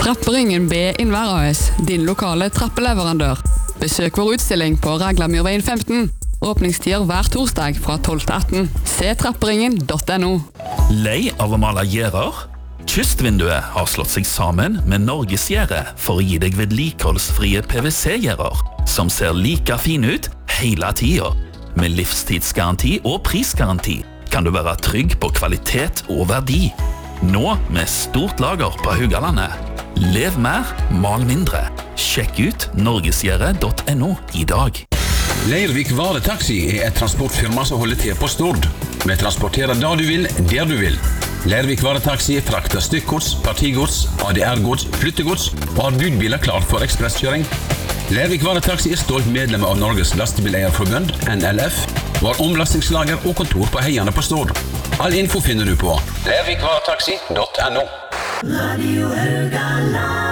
Trapperingen B Innvær AS, din lokale trappeleverandør. Besøk vår utstilling på Raglamyrveien 15. Åpningstider hver torsdag fra 12 til 18. Se trapperingen.no. Lei av å male gjerder? Kystvinduet har slått seg sammen med Norgesgjerdet for å gi deg vedlikeholdsfrie PVC-gjerder, som ser like fine ut hele tiden. Med livstidsgaranti og prisgaranti kan du være trygg på kvalitet og verdi. Nå med stort lager på Haugalandet. Lev mer, mal mindre. Sjekk ut norgesgjerdet.no i dag. Leirvik Varetaxi er et transportfirma som holder til på Stord. Vi transporterer da du vil, der du vil. Leirvik Varetaxi frakter stykkgods, partigods, ADR-gods, flyttegods og har budbiler klart for ekspresskjøring. Leirvik Varetaxi er stolt medlem av Norges Lastebileierforbund, NLF, og har omlastingslager og kontor på Heiane på Stord. All info finner du på leirvikvaretaxi.no. Radio Haugaland.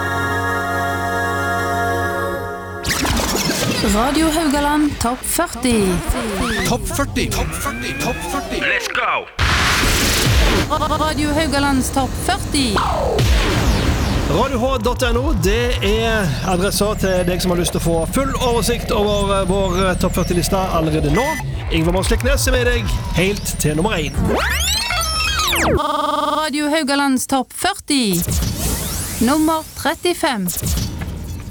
Radio Haugaland Topp 40. Topp 40. Topp 40. Topp 40. Let's go! Radio Haugalands Topp 40. RadioH.no, det er adressa til deg som har lyst til å få full oversikt over vår Topp 40-lista allerede nå. Ingvar Morsliknes er med deg helt til nummer 1. Radio Haugalands Topp 40. Nummer 35.